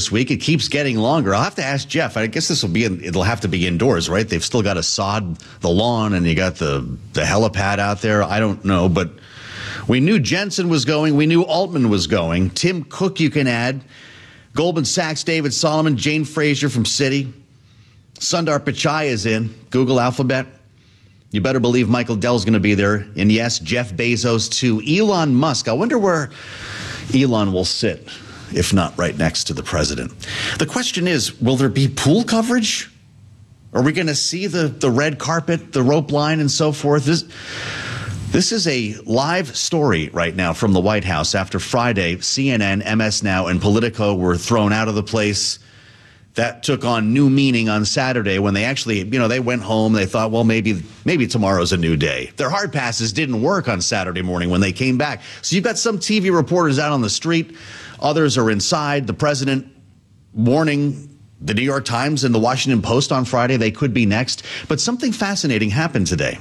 this week. It keeps getting longer. I'll have to ask Jeff. I guess it'll have to be indoors, right? They've still got to sod the lawn, and you got the helipad out there. I don't know, but we knew Jensen was going. We knew Altman was going. Tim Cook, you can add. Goldman Sachs, David Solomon, Jane Fraser from Citi. Sundar Pichai is in. Google Alphabet. You better believe Michael Dell's going to be there. And yes, Jeff Bezos too. Elon Musk. I wonder where Elon will sit, if not right next to the president. The question is, will there be pool coverage? Are we going to see the red carpet, the rope line, and so forth? This is a live story right now from the White House. After Friday, CNN, MS Now, and Politico were thrown out of the place. That took on new meaning on Saturday when they actually, they went home. They thought, well, maybe tomorrow's a new day. Their hard passes didn't work on Saturday morning when they came back. So you've got some TV reporters out on the street. Others are inside. The president warning the New York Times and the Washington Post on Friday they could be next. But something fascinating happened today.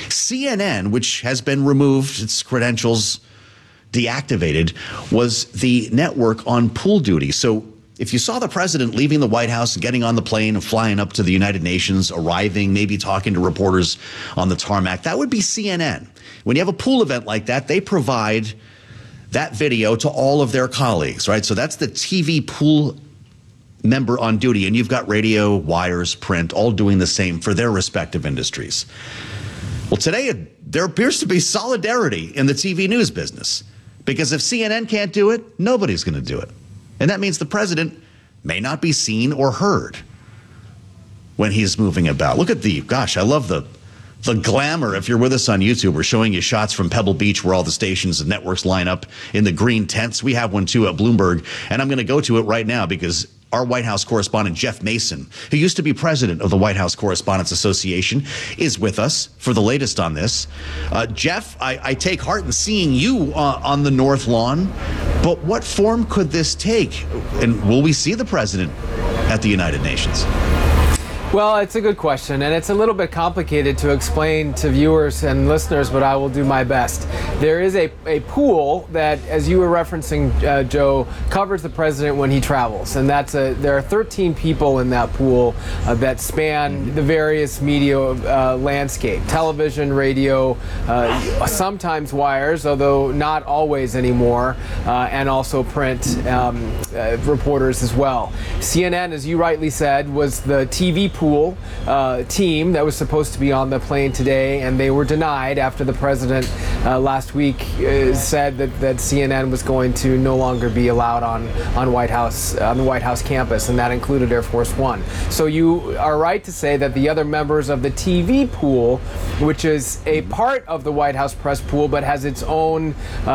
CNN, which has been removed, its credentials deactivated, was the network on pool duty. So if you saw the president leaving the White House, getting on the plane and flying up to the United Nations, arriving, maybe talking to reporters on the tarmac, that would be CNN. When you have a pool event like that, they provide that video to all of their colleagues, right? So that's the TV pool member on duty. And you've got radio, wires, print, all doing the same for their respective industries. Well, today, there appears to be solidarity in the TV news business, because if CNN can't do it, nobody's going to do it. And that means the president may not be seen or heard when he's moving about. Look at I love the glamour. If you're with us on YouTube, we're showing you shots from Pebble Beach where all the stations and networks line up in the green tents. We have one too at Bloomberg, and I'm going to go to it right now because our White House correspondent, Jeff Mason, who used to be president of the White House Correspondents Association, is with us for the latest on this. Jeff, I take heart in seeing you on the North Lawn, but what form could this take? And will we see the president at the United Nations? Well, it's a good question, and it's a little bit complicated to explain to viewers and listeners, but I will do my best. There is a pool that, as you were referencing, Joe, covers the president when he travels, and there are 13 people in that pool that span the various media landscape: television, radio, sometimes wires, although not always anymore, and also print reporters as well. CNN, as you rightly said, was the TV pool team that was supposed to be on the plane today, and they were denied after the president last week said that CNN was going to no longer be allowed on the White House campus, and that included Air Force One. So you are right to say that the other members of the TV pool, which is a part of the White House press pool but has its own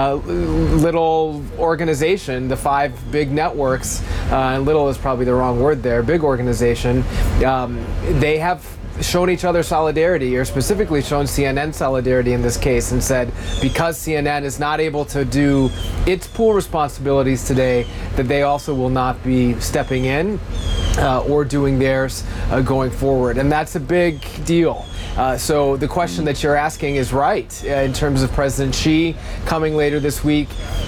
little organization, the 5 big networks, and little is probably the wrong word there, big organization, they have shown each other solidarity, or specifically shown CNN solidarity in this case, and said because CNN is not able to do its pool responsibilities today, that they also will not be stepping in or doing theirs going forward. And that's a big deal. So the question that you're asking is right in terms of President Xi coming later this week.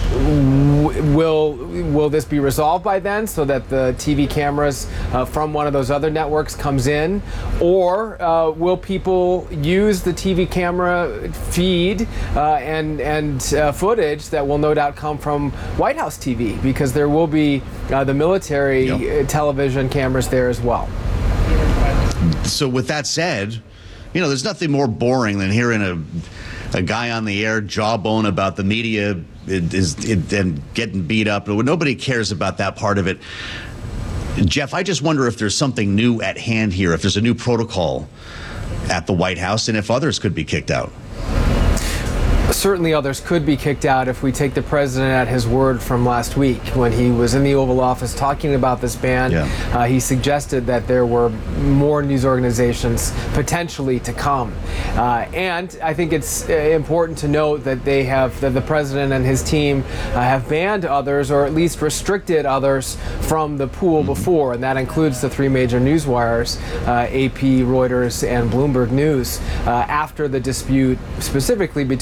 Will this be resolved by then so that the TV cameras from one of those other networks comes in, or will people use the TV camera feed and footage that will no doubt come from White House TV, because there will be the military television cameras there as well. So with that said, there's nothing more boring than hearing a guy on the air jawbone about the media and getting beat up. Nobody cares about that part of it. Jeff, I just wonder if there's something new at hand here, if there's a new protocol at the White House, and if others could be kicked out. Certainly others could be kicked out if we take the president at his word from last week when he was in the Oval Office talking about this ban. Yeah. He suggested that there were more news organizations potentially to come. And I think it's important to note that that the president and his team have banned others, or at least restricted others, from the pool before, and that includes the 3 major news wires, AP, Reuters, and Bloomberg News, after the dispute specifically between the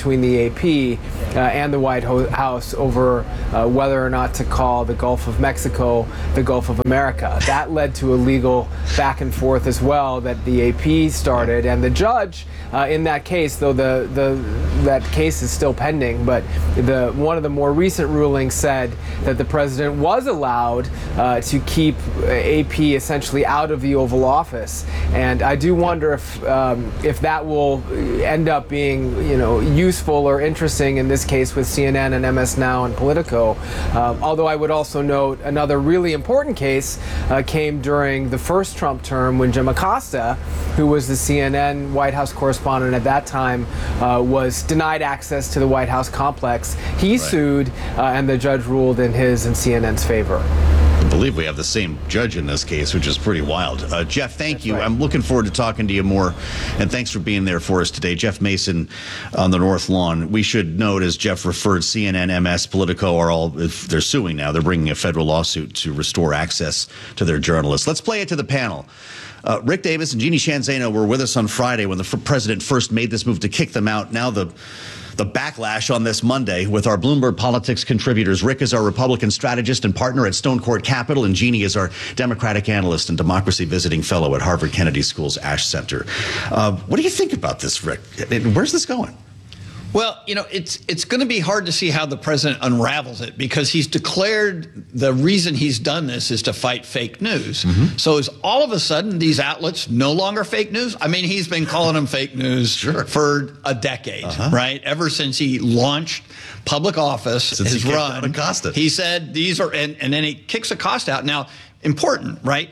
the AP and the White House over whether or not to call the Gulf of Mexico the Gulf of America. That led to a legal back and forth as well that the AP started, and the judge in that case, though that case is still pending, but one of the more recent rulings said that the president was allowed to keep AP essentially out of the Oval Office, and I do wonder if that will end up being useful or interesting in this case with CNN and MS Now and Politico. Although I would also note another really important case came during the first Trump term when Jim Acosta, who was the CNN White House correspondent at that time, was denied access to the White House complex. He sued, and the judge ruled in his and CNN's favor. I believe we have the same judge in this case, which is pretty wild. Jeff, thank you. Right. I'm looking forward to talking to you more, and thanks for being there for us today. Jeff Mason on the North Lawn. We should note, as Jeff referred, CNN, MS, Politico are all, they're suing now. They're bringing a federal lawsuit to restore access to their journalists. Let's play it to the panel. Rick Davis and Jeannie Sheehan Zaino were with us on Friday when the president first made this move to kick them out. Now the backlash on this Monday with our Bloomberg Politics contributors. Rick is our Republican strategist and partner at Stone Court Capital, and Jeannie is our Democratic analyst and democracy visiting fellow at Harvard Kennedy School's Ash Center. What do you think about this, Rick? Where's this going? Well, it's going to be hard to see how the president unravels it, because he's declared the reason he's done this is to fight fake news. Mm-hmm. So is all of a sudden these outlets no longer fake news? I mean, he's been calling them fake news for a decade, right? Ever since he launched public office, his run, he said these are, and then he kicks Acosta out. Now, important, right?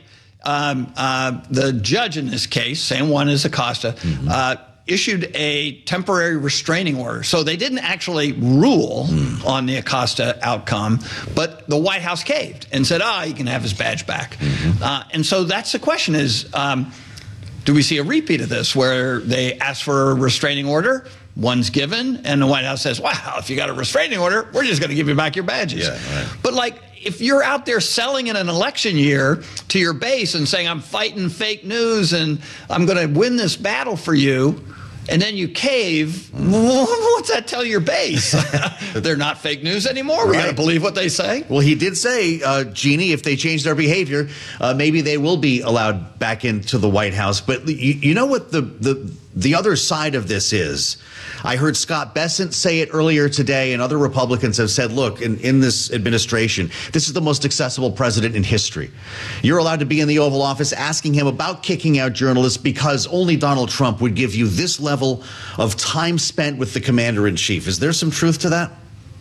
The judge in this case, same one as Acosta, issued a temporary restraining order. So they didn't actually rule on the Acosta outcome, but the White House caved and said, he can have his badge back. And so that's the question is, do we see a repeat of this where they ask for a restraining order, one's given, and the White House says, wow, if you got a restraining order, we're just going to give you back your badges. Yeah, right. But if you're out there selling in an election year to your base and saying, I'm fighting fake news and I'm going to win this battle for you, and then you cave, what's that tell your base? They're not fake news anymore. We got to believe what they say. Well, he did say, Jeannie, if they change their behavior, maybe they will be allowed back into the White House. But you know what the other side of this is? I heard Scott Bessent say it earlier today, and other Republicans have said, look, in this administration, this is the most accessible president in history. You're allowed to be in the Oval Office asking him about kicking out journalists because only Donald Trump would give you this level of time spent with the commander-in-chief. Is there some truth to that?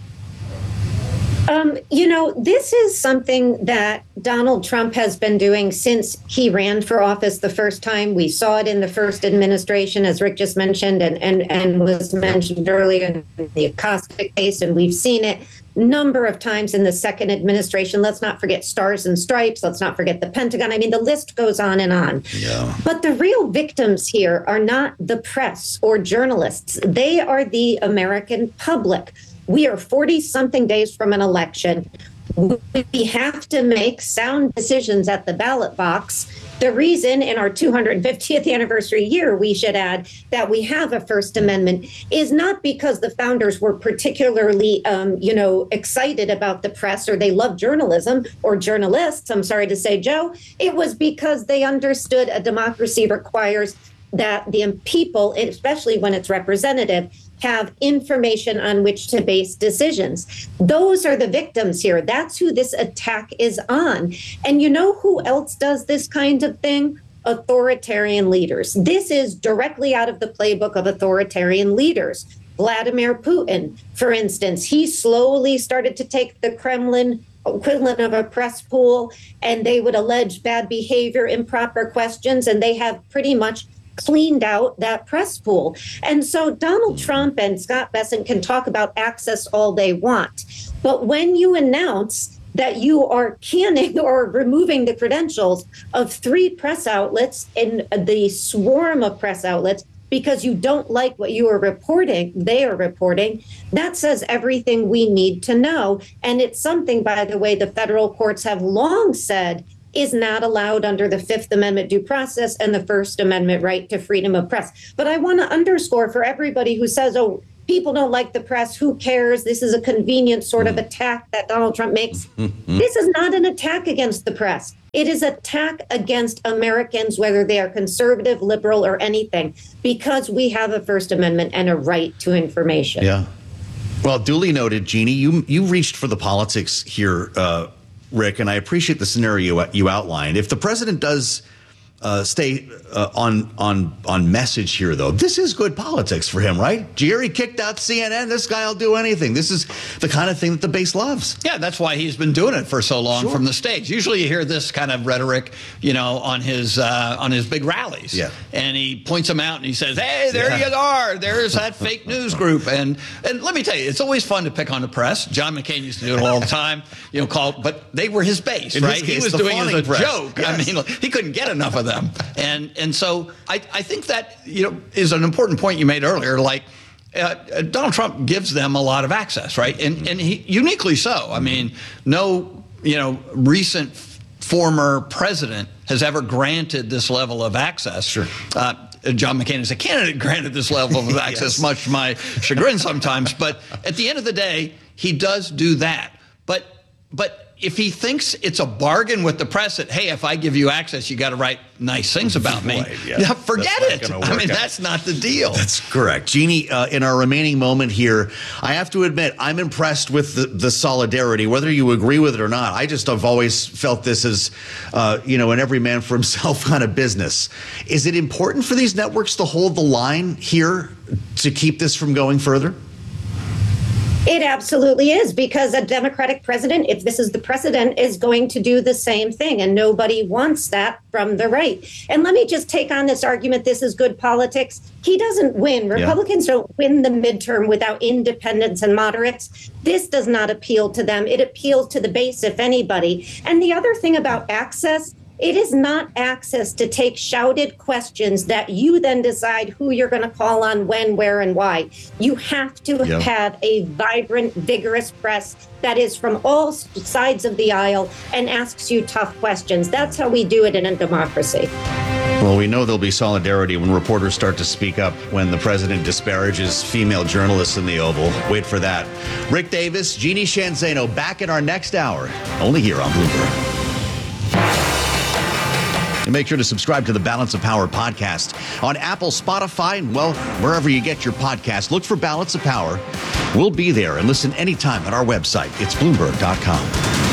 This is something that Donald Trump has been doing since he ran for office the first time. We saw it in the first administration, as Rick just mentioned, and was mentioned earlier in the Acosta case, and we've seen it a number of times in the second administration. Let's not forget Stars and Stripes. Let's not forget the Pentagon. I mean, the list goes on and on. Yeah. But the real victims here are not the press or journalists. They are the American public. We are 40-something days from an election. We have to make sound decisions at the ballot box. The reason in our 250th anniversary year, we should add, that we have a First Amendment is not because the founders were particularly, excited about the press or they love journalism or journalists. I'm sorry to say, Joe. It was because they understood a democracy requires that the people, especially when it's representative, have information on which to base decisions. Those are the victims here. That's who this attack is on. And you know who else does this kind of thing? Authoritarian leaders. This is directly out of the playbook of authoritarian leaders. Vladimir Putin, for instance, he slowly started to take the Kremlin equivalent of a press pool, and they would allege bad behavior, improper questions, and they have pretty much cleaned out that press pool. And so Donald Trump and Scott Bessent can talk about access all they want. But when you announce that you are canning or removing the credentials of 3 press outlets in the swarm of press outlets because you don't like what you are reporting, they are reporting, that says everything we need to know. And it's something, by the way, the federal courts have long said is not allowed under the Fifth Amendment due process and the First Amendment right to freedom of press. But I want to underscore for everybody who says, people don't like the press. Who cares? This is a convenient sort of attack that Donald Trump makes. This is not an attack against the press. It is an attack against Americans, whether they are conservative, liberal, or anything, because we have a First Amendment and a right to information. Yeah. Well, duly noted, Jeannie. You reached for the politics here, Rick, and I appreciate the scenario you outlined. If the president does stay on message here, though, this is good politics for him, right? Jerry kicked out CNN. This guy will do anything. This is the kind of thing that the base loves. Yeah, that's why he's been doing it for so long Sure. from the stage. Usually you hear this kind of rhetoric, on his big rallies. Yeah. And he points them out and he says, hey, there you are. There's that fake news group. And let me tell you, it's always fun to pick on the press. John McCain used to do it all the time, but they were his base, In right? his He case, was the doing it as a fawning press. joke. Yes. I mean, he couldn't get enough of them. And so I think that, is an important point you made earlier. Like, Donald Trump gives them a lot of access, right? And he, uniquely so. I mean, no, recent former president has ever granted this level of access. Sure. John McCain as a candidate granted this level of access, Yes. much to my chagrin sometimes. But at the end of the day, he does do that. But if he thinks it's a bargain with the press that, hey, if I give you access, you got to write nice things about me. Right, yeah. Forget That's it. not gonna I work mean, out. that's not the deal. That's correct. Jeannie, in our remaining moment here, I have to admit, I'm impressed with the solidarity, whether you agree with it or not. I just have always felt this as, an every man for himself kind of business. Is it important for these networks to hold the line here to keep this from going further? It absolutely is, because a Democratic president, if this is the precedent, is going to do the same thing. And nobody wants that from the right. And let me just take on this argument. This is good politics. He doesn't win. Republicans don't win the midterm without independents and moderates. This does not appeal to them. It appeals to the base, if anybody. And the other thing about access, it is not access to take shouted questions that you then decide who you're going to call on, when, where, and why. You have to have a vibrant, vigorous press that is from all sides of the aisle and asks you tough questions. That's how we do it in a democracy. Well, we know there'll be solidarity when reporters start to speak up when the president disparages female journalists in the Oval. Wait for that. Rick Davis, Jeannie Shanzano, back in our next hour, only here on Bloomberg. And make sure to subscribe to the Balance of Power podcast on Apple, Spotify, and, wherever you get your podcast. Look for Balance of Power. We'll be there, and listen anytime at our website. It's Bloomberg.com.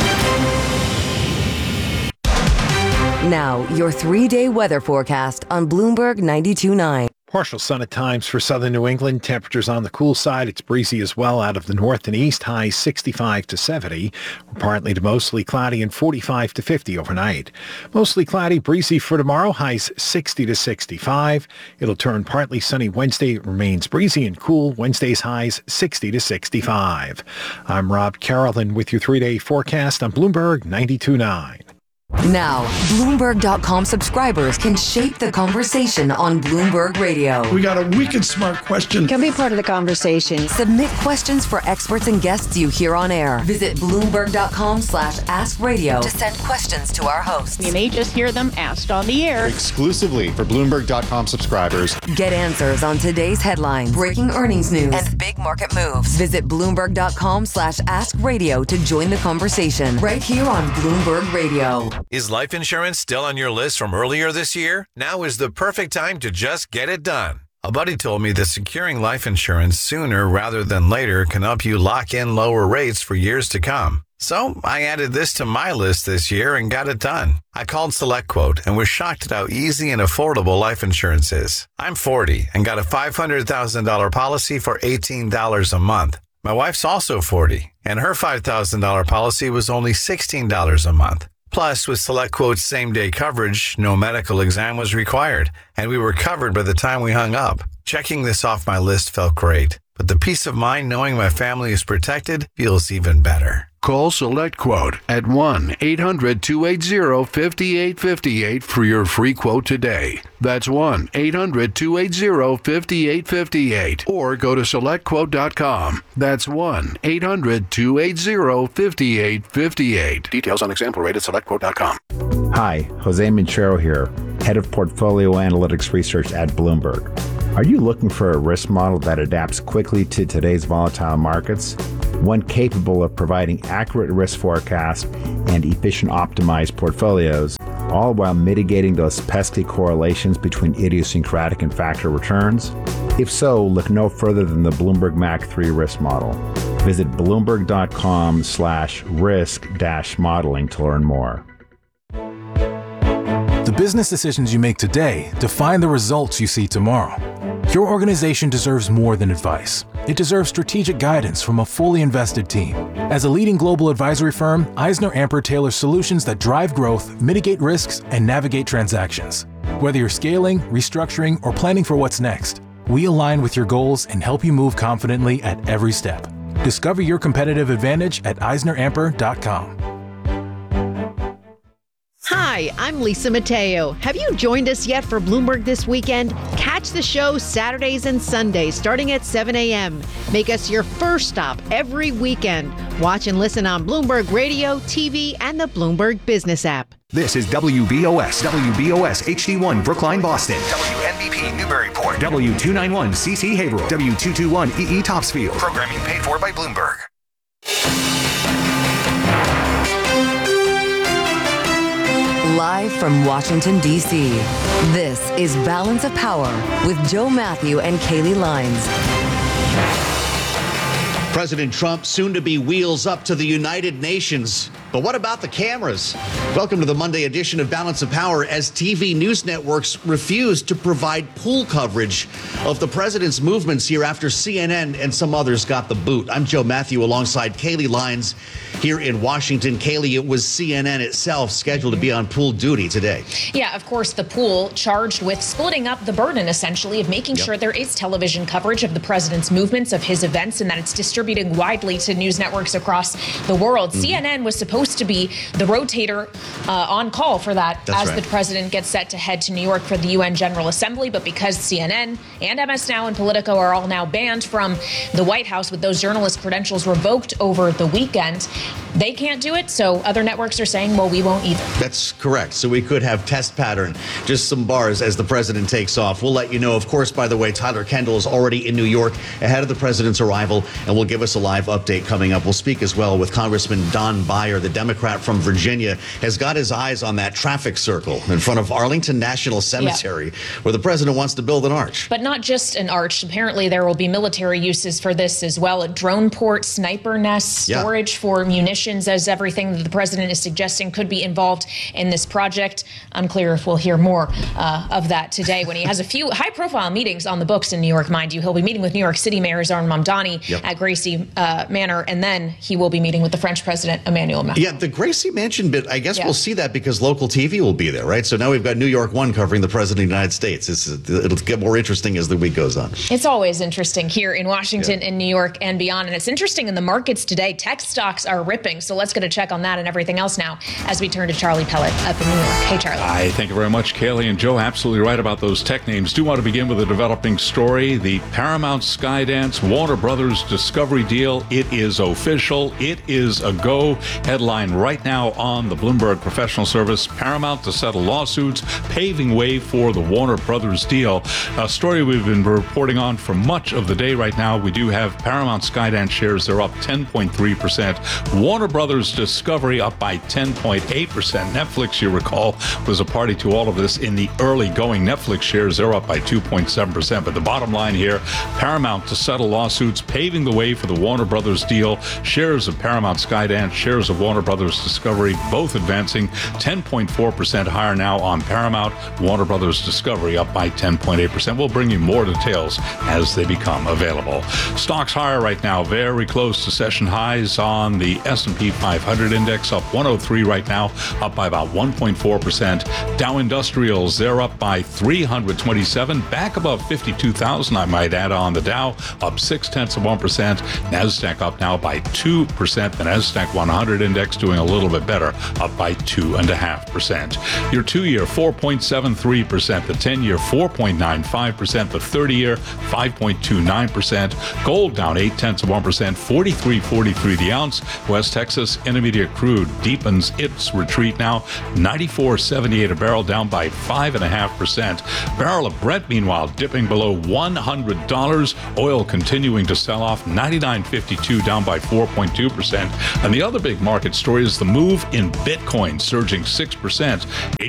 Now, your 3-day weather forecast on Bloomberg 92.9. Partial sun at times for southern New England. Temperatures on the cool side. It's breezy as well out of the north and east. Highs 65 to 70. Partly to mostly cloudy and 45 to 50 overnight. Mostly cloudy, breezy for tomorrow. Highs 60 to 65. It'll turn partly sunny Wednesday. It remains breezy and cool. Wednesday's highs 60 to 65. I'm Rob Carolyn with your 3-day forecast on Bloomberg 92.9. Now, Bloomberg.com subscribers can shape the conversation on Bloomberg Radio. We got a wicked smart question. Can be part of the conversation. Submit questions for experts and guests you hear on air. Visit Bloomberg.com/AskRadio to send questions to our hosts. You may just hear them asked on the air. Exclusively for Bloomberg.com subscribers. Get answers on today's headlines, breaking earnings news, and big market moves. Visit Bloomberg.com/AskRadio to join the conversation right here on Bloomberg Radio. Is life insurance still on your list from earlier this year? Now is the perfect time to just get it done. A buddy told me that securing life insurance sooner rather than later can help you lock in lower rates for years to come. So I added this to my list this year and got it done. I called SelectQuote and was shocked at how easy and affordable life insurance is. I'm 40 and got a $500,000 policy for $18 a month. My wife's also 40 and her $5,000 policy was only $16 a month. Plus, with SelectQuote's same-day coverage, no medical exam was required, and we were covered by the time we hung up. Checking this off my list felt great, but the peace of mind knowing my family is protected feels even better. Call SelectQuote at 1-800-280-5858 for your free quote today. That's 1-800-280-5858. Or go to SelectQuote.com. That's 1-800-280-5858. Details on example rate at SelectQuote.com. Hi, Jose Minchero here, Head of Portfolio Analytics Research at Bloomberg. Are you looking for a risk model that adapts quickly to today's volatile markets? One capable of providing accurate risk forecasts and efficient optimized portfolios, all while mitigating those pesky correlations between idiosyncratic and factor returns? If so, look no further than the Bloomberg MAC 3 risk model. Visit bloomberg.com/risk-modeling to learn more. The business decisions you make today define the results you see tomorrow. Your organization deserves more than advice. It deserves strategic guidance from a fully invested team. As a leading global advisory firm, EisnerAmper tailors solutions that drive growth, mitigate risks, and navigate transactions. Whether you're scaling, restructuring, or planning for what's next, we align with your goals and help you move confidently at every step. Discover your competitive advantage at EisnerAmper.com. Hi, I'm Lisa Mateo. Have you joined us yet for Bloomberg This Weekend? Catch the show Saturdays and Sundays starting at 7 a.m. Make us your first stop every weekend. Watch and listen on Bloomberg Radio, TV, and the Bloomberg Business app. This is WBOS HD1 Brookline, Boston. WNBP Newburyport. W291 CC Haverhill. W221 EE Topsfield. Programming paid for by Bloomberg. Live from Washington, D.C., this is Balance of Power with Joe Matthew and Kaylee Lines. President Trump soon to be wheels up to the United Nations. But what about the cameras? Welcome to the Monday edition of Balance of Power as TV news networks refuse to provide pool coverage of the president's movements here after CNN and some others got the boot. I'm Joe Matthew alongside Kaylee Lines here in Washington. Kaylee, it was CNN itself scheduled to be on pool duty today. Yeah, of course, the pool charged with splitting up the burden, essentially, of making sure there is television coverage of the president's movements, of his events, and that it's distributing widely to news networks across the world. CNN was supposed to be the rotator on call for that. That's the president gets set to head to New York for the UN General Assembly. But because CNN and MS Now and Politico are all now banned from the White House with those journalist credentials revoked over the weekend, they can't do it. So other networks are saying, well, we won't either. That's correct. So we could have test pattern, just some bars as the president takes off. We'll let you know. Of course, by the way, Tyler Kendall is already in New York ahead of the president's arrival and will give us a live update coming up. We'll speak as well with Congressman Don Beyer, the Democrat from Virginia, has got his eyes on that traffic circle in front of Arlington National Cemetery, where the president wants to build an arch. But not just an arch. Apparently, there will be military uses for this as well. A drone port, sniper nest, storage for munitions, as everything that the president is suggesting could be involved in this project. Unclear if we'll hear more of that today when he has a few high-profile meetings on the books in New York, mind you. He'll be meeting with New York City Mayor Zohran Mamdani at Gracie Manor, and then he will be meeting with the French President Emmanuel Macron. Yeah, the Gracie Mansion bit, I guess we'll see that because local TV will be there, right? So now we've got New York One covering the President of the United States. It'll get more interesting as the week goes on. It's always interesting here in Washington, in New York, and beyond. And it's interesting in the markets today. Tech stocks are ripping. So let's get a check on that and everything else now as we turn to Charlie Pellet up in New York. Hey, Charlie. Hi, thank you very much, Kaylee and Joe. Absolutely right about those tech names. Do want to begin with a developing story. The Paramount Skydance Warner Brothers Discovery deal. It is official. It is a go. Headline right now on the Bloomberg Professional Service. Paramount to settle lawsuits, paving way for the Warner Brothers deal. A story we've been reporting on for much of the day right now. We do have Paramount Skydance shares. They're up 10.3%. Warner Brothers Discovery up by 10.8%. Netflix, you recall, was a party to all of this in the early going. Netflix shares, they're up by 2.7%. But the bottom line here, Paramount to settle lawsuits, paving the way for the Warner Brothers deal. Shares of Paramount Skydance, shares of Warner Brothers Discovery, both advancing 10.4% higher now on Paramount. Warner Brothers Discovery up by 10.8%. We'll bring you more details as they become available. Stocks higher right now, very close to session highs on the S&P 500 index, up 103 right now, up by about 1.4%. Dow Industrials, they're up by 327, back above 52,000, I might add on the Dow, up 0.6%. NASDAQ up now by 2%. The NASDAQ 100 index index doing a little bit better, up by 2.5%. Your 2-year, 4.73%. The 10-year, 4.95%. The 30-year, 5.29%. Gold down 0.8%, 43.43 the ounce. West Texas Intermediate crude deepens its retreat now, 94.78 a barrel, down by 5.5%. Barrel of Brent, meanwhile, dipping below $100. Oil continuing to sell off, 99.52, down by 4.2%. And the other big market story is the move in Bitcoin, surging 6%,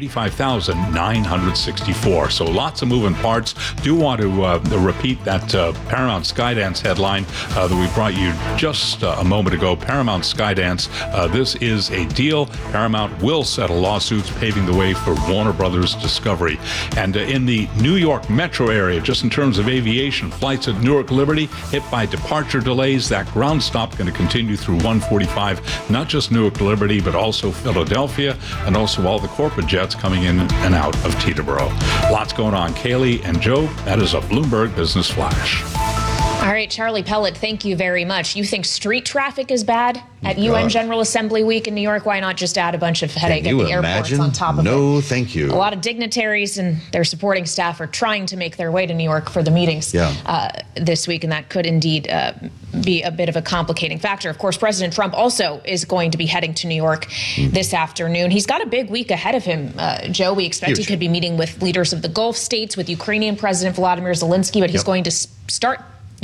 85,964. So lots of moving parts. Do want to repeat that Paramount Skydance headline that we brought you just a moment ago. Paramount Skydance, this is a deal. Paramount will settle lawsuits, paving the way for Warner Brothers Discovery. And in the New York metro area, just in terms of aviation, flights at Newark Liberty hit by departure delays. That ground stop going to continue through 145, not just Newark Liberty, but also Philadelphia, and also all the corporate jets coming in and out of Teterboro. Lots going on. Kaylee and Joe, that is a Bloomberg Business Flash. All right, Charlie Pellet, thank you very much. You think street traffic is bad at UN General Assembly Week in New York? Why not just add a bunch of headache at the airports on top of it? No, thank you. A lot of dignitaries and their supporting staff are trying to make their way to New York for the meetings this week, and that could indeed be a bit of a complicating factor. Of course, President Trump also is going to be heading to New York this afternoon. He's got a big week ahead of him, Joe. We expect he could be meeting with leaders of the Gulf states, with Ukrainian President Volodymyr Zelensky, but he's going to start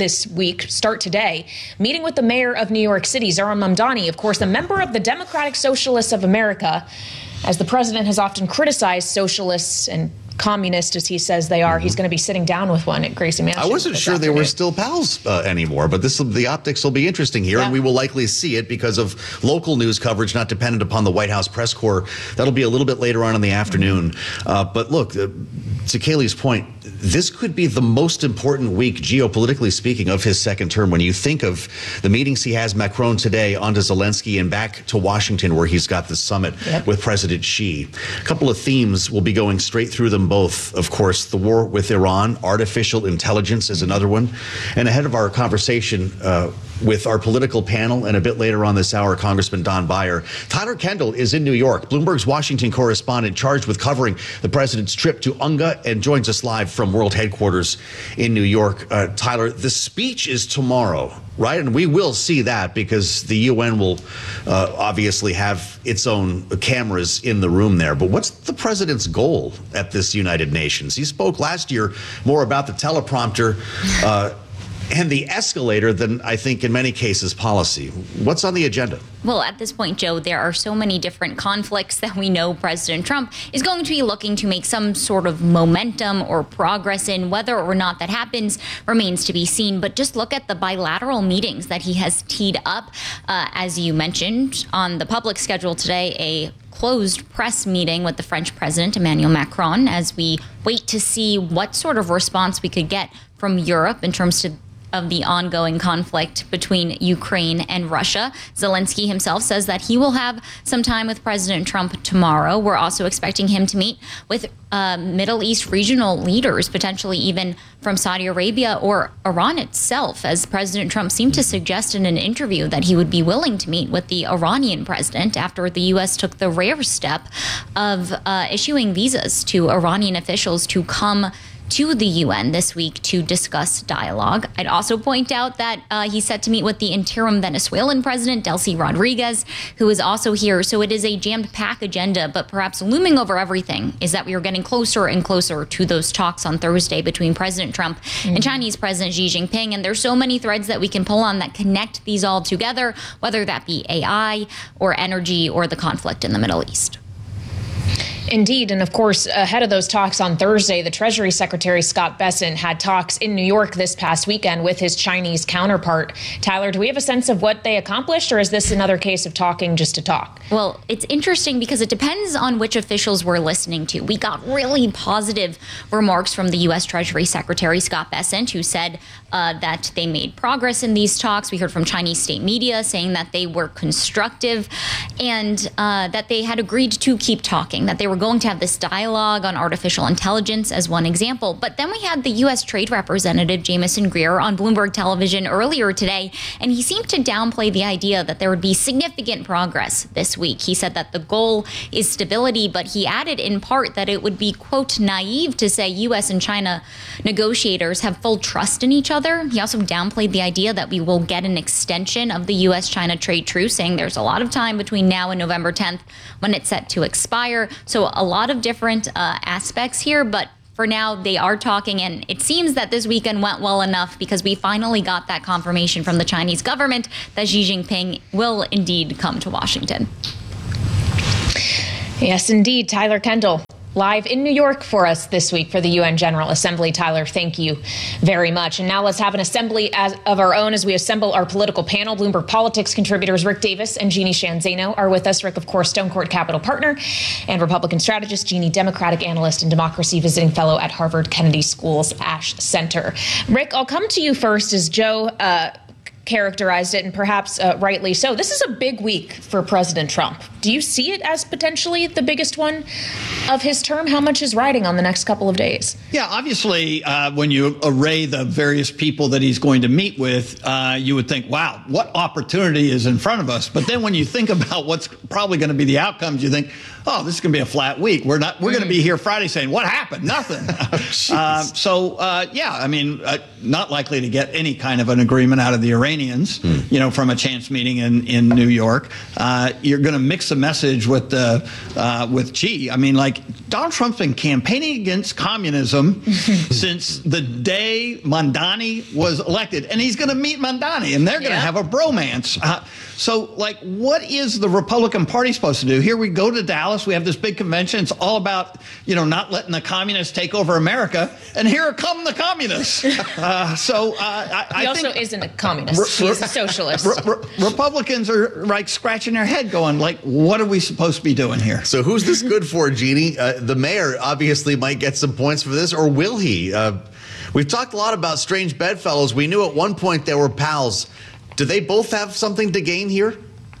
today, meeting with the mayor of New York City, Zohran Mamdani, of course, a member of the Democratic Socialists of America. As the president has often criticized socialists and communist, as he says they are, he's going to be sitting down with one at Gracie Mansion. I wasn't sure they were still pals anymore, but the optics will be interesting here, and we will likely see it because of local news coverage not dependent upon the White House press corps. That'll be a little bit later on in the afternoon. But look, to Kaylee's point, this could be the most important week, geopolitically speaking, of his second term. When you think of the meetings he has, Macron today, on to Zelensky, and back to Washington, where he's got the summit with President Xi. A couple of themes will be going straight through them both. Of course, the war with Iran, artificial intelligence is another one. And ahead of our conversation with our political panel, and a bit later on this hour, Congressman Don Beyer, Tyler Kendall is in New York, Bloomberg's Washington correspondent, charged with covering the president's trip to UNGA, and joins us live from World Headquarters in New York. Tyler, the speech is tomorrow, right? And we will see that because the UN will obviously have its own cameras in the room there. But what's the president's goal at this United Nations? He spoke last year more about the teleprompter and the escalator than, I think, in many cases, policy. What's on the agenda? Well, at this point, Joe, there are so many different conflicts that we know President Trump is going to be looking to make some sort of momentum or progress in. Whether or not that happens remains to be seen. But just look at the bilateral meetings that he has teed up. As you mentioned, on the public schedule today, a closed press meeting with the French President Emmanuel Macron, as we wait to see what sort of response we could get from Europe in terms of the ongoing conflict between Ukraine and Russia. Zelensky himself says that he will have some time with President Trump tomorrow. We're also expecting him to meet with Middle East regional leaders, potentially even from Saudi Arabia or Iran itself, as President Trump seemed to suggest in an interview that he would be willing to meet with the Iranian president after the U.S. took the rare step of issuing visas to Iranian officials to come to the UN this week to discuss dialogue. I'd also point out that he's set to meet with the interim Venezuelan president, Delcy Rodriguez, who is also here. So it is a jammed-packed agenda, but perhaps looming over everything is that we are getting closer and closer to those talks on Thursday between President Trump and Chinese President Xi Jinping. And there's so many threads that we can pull on that connect these all together, whether that be AI or energy or the conflict in the Middle East. Indeed. And of course, ahead of those talks on Thursday, the Treasury Secretary Scott Bessent had talks in New York this past weekend with his Chinese counterpart. Tyler, do we have a sense of what they accomplished, or is this another case of talking just to talk? Well, it's interesting because it depends on which officials we're listening to. We got really positive remarks from the U.S. Treasury Secretary Scott Bessent, who said that they made progress in these talks. We heard from Chinese state media saying that they were constructive and that they had agreed to keep talking, that they were were going to have this dialogue on artificial intelligence as one example. But then we had the U.S. Trade Representative Jamieson Greer on Bloomberg Television earlier today, and he seemed to downplay the idea that there would be significant progress this week. He said that the goal is stability, but he added in part that it would be, quote, naive to say U.S. and China negotiators have full trust in each other. He also downplayed the idea that we will get an extension of the U.S.-China trade truce, saying there's a lot of time between now and November 10th when it's set to expire. So a lot of different aspects here, but for now, they are talking, and it seems that this weekend went well enough because we finally got that confirmation from the Chinese government that Xi Jinping will indeed come to Washington. Yes, indeed. Tyler Kendall, live in New York for us this week for the UN General Assembly. Tyler, thank you very much. And now let's have an assembly of our own as we assemble our political panel. Bloomberg Politics contributors Rick Davis and Jeannie Sheehan Zaino are with us. Rick, of course, Stone Court Capital partner and Republican strategist. Jeannie, Democratic analyst and democracy visiting fellow at Harvard Kennedy School's Ash Center. Rick, I'll come to you first as Joe characterized it, and perhaps rightly so. This is a big week for President Trump. Do you see it as potentially the biggest one of his term? How much is riding on the next couple of days? Yeah, obviously, when you array the various people that he's going to meet with, you would think, wow, what opportunity is in front of us? But then when you think about what's probably going to be the outcomes, you think, oh, this is going to be a flat week. We're going to be here Friday saying, what happened? Nothing. Yeah, I mean, not likely to get any kind of an agreement out of the Iranians, from a chance meeting in New York. You're going to mix the message with Xi. I mean, like, Donald Trump's been campaigning against communism since the day Mamdani was elected, and he's going to meet Mamdani, and they're going to have a bromance. So, like, what is the Republican Party supposed to do? Here we go to Dallas. We have this big convention. It's all about, not letting the communists take over America. And here come the communists. He also isn't a communist. He's a socialist. Republicans are, like, scratching their head going, like, what are we supposed to be doing here? So who's this good for, Jeannie? The mayor obviously might get some points for this, or will he? We've talked a lot about strange bedfellows. We knew at one point they were pals. Do they both have something to gain here?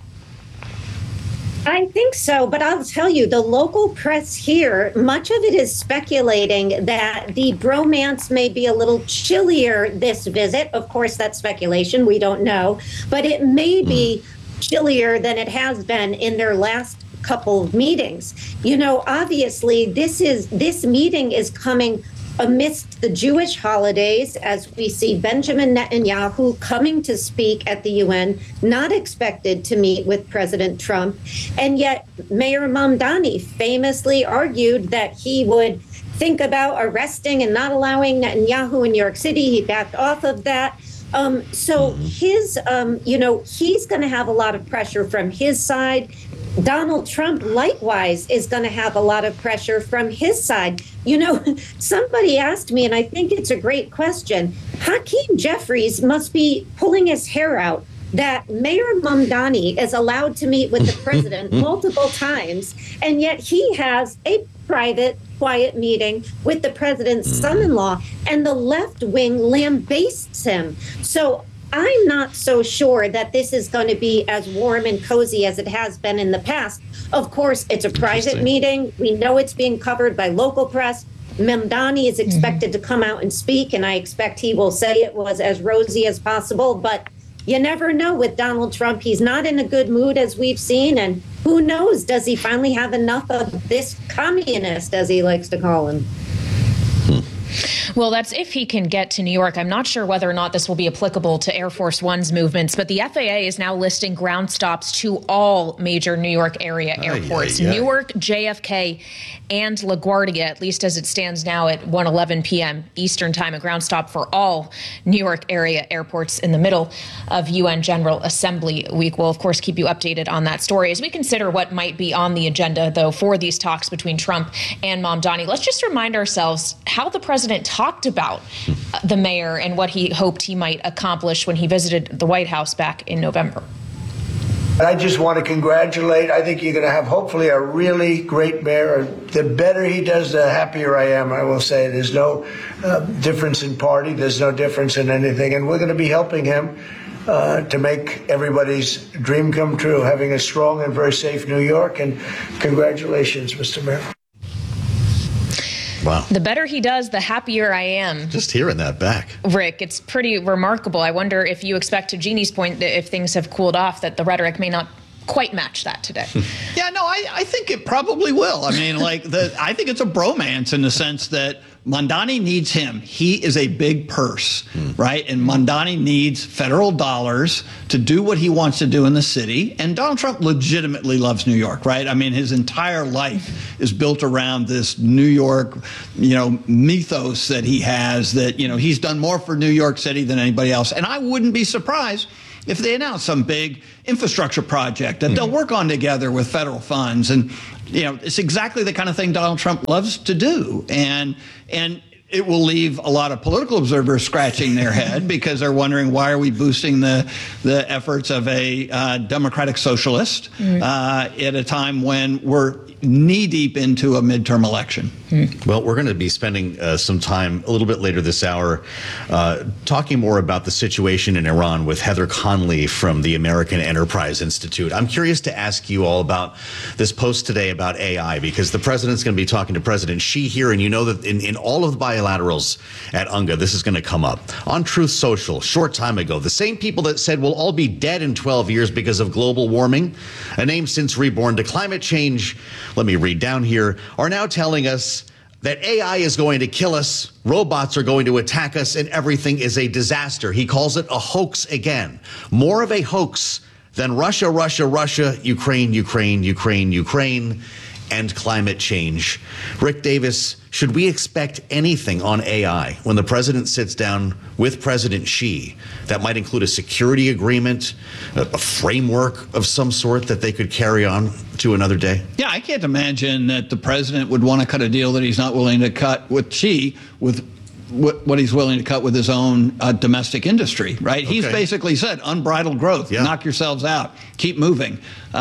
I think so, but I'll tell you, the local press here, much of it is speculating that the bromance may be a little chillier this visit. Of course, that's speculation. We don't know. But it may be chillier than it has been in their last couple of meetings. Obviously, this meeting is coming amidst the Jewish holidays, as we see Benjamin Netanyahu coming to speak at the UN, not expected to meet with President Trump. And yet Mayor Mamdani famously argued that he would think about arresting and not allowing Netanyahu in New York City. He backed off of that. So his, he's going to have a lot of pressure from his side. Donald Trump, likewise, is going to have a lot of pressure from his side. Somebody asked me, and I think it's a great question, Hakeem Jeffries must be pulling his hair out that Mayor Mamdani is allowed to meet with the president multiple times, and yet he has a private, quiet meeting with the president's son-in-law, and the left wing lambastes him. So I'm not so sure that this is going to be as warm and cozy as it has been in the past. Of course, it's a private meeting. We know it's being covered by local press. Mamdani is expected to come out and speak, and I expect he will say it was as rosy as possible. But you never know with Donald Trump. He's not in a good mood, as we've seen. And who knows, does he finally have enough of this communist, as he likes to call him? Well, that's if he can get to New York. I'm not sure whether or not this will be applicable to Air Force One's movements, but the FAA is now listing ground stops to all major New York area airports. Newark, JFK, and LaGuardia, at least as it stands now at 1:11 p.m. Eastern time, a ground stop for all New York area airports in the middle of UN General Assembly week. We'll, of course, keep you updated on that story. As we consider what might be on the agenda, though, for these talks between Trump and Mamdani, let's just remind ourselves how the president talked about the mayor and what he hoped he might accomplish when he visited the White House back in November. I just want to congratulate. I think you're going to have hopefully a really great mayor. The better he does, the happier I am. I will say there's no difference in party. There's no difference in anything. And we're going to be helping him to make everybody's dream come true, having a strong and very safe New York. And congratulations, Mr. Mayor. Wow. The better he does, the happier I am. Just hearing that back. Rick, it's pretty remarkable. I wonder if you expect, to Jeannie's point, that if things have cooled off, that the rhetoric may not quite match that today. Yeah, no, I think it probably will. I mean, I think it's a bromance in the sense that Mamdani needs him. He is a big purse, right? And Mamdani needs federal dollars to do what he wants to do in the city. And Donald Trump legitimately loves New York, right? I mean, his entire life is built around this New York, mythos that he has, that, he's done more for New York City than anybody else. And I wouldn't be surprised if they announce some big infrastructure project that they'll work on together with federal funds. And, it's exactly the kind of thing Donald Trump loves to do. And it will leave a lot of political observers scratching their head because they're wondering, why are we boosting the efforts of a democratic socialist at a time when we're knee deep into a midterm election? Well, we're going to be spending some time a little bit later this hour talking more about the situation in Iran with Heather Conley from the American Enterprise Institute. I'm curious to ask you all about this post today about AI, because the president's going to be talking to President Xi here, and you know that in all of the bilaterals at UNGA, this is going to come up. On Truth Social, short time ago, the same people that said we'll all be dead in 12 years because of global warming, a name since reborn to climate change, let me read down here, are now telling us that AI is going to kill us, robots are going to attack us, and everything is a disaster. He calls it a hoax again. More of a hoax than Russia, Russia, Russia, Ukraine, Ukraine, Ukraine, Ukraine, and climate change. Rick Davis, should we expect anything on AI when the president sits down with President Xi that might include a security agreement, a framework of some sort that they could carry on to another day? Yeah, I can't imagine that the president would want to cut a deal that he's not willing to cut with Xi, with what he's willing to cut with his own domestic industry, right? Okay. He's basically said unbridled growth, knock yourselves out, keep moving.